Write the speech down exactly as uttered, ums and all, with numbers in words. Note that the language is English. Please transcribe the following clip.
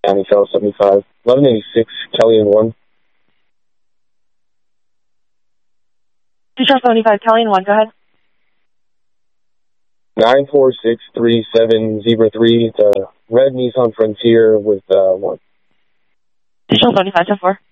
County South seventy-five. eleven eighty-six, Kelly and one. Detroit seventy-five, Kelly and one, go ahead. nine four six three seven zero three. It's a red Nissan Frontier with uh, one. Detroit seventy-five, ten four.